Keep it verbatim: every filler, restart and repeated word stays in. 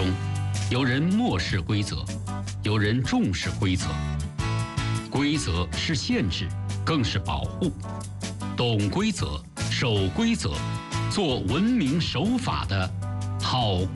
中，有人漠视规则，有人重视规则。规则是限制，更是保护。懂规则，守规则，做文明守法的好